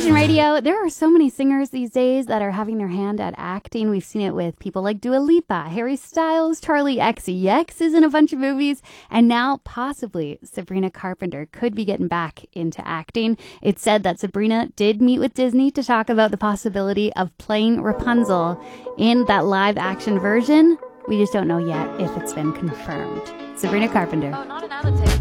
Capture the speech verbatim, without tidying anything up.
Christian radio. There are so many singers these days that are having their hand at acting. We've seen it with people like Dua Lipa, Harry Styles, Charlie X C X is in a bunch of movies, and now possibly Sabrina Carpenter could be getting back into acting. It's said that Sabrina did meet with Disney to talk about the possibility of playing Rapunzel in that live action version. We just don't know yet if it's been confirmed. Sabrina Carpenter. Oh, not an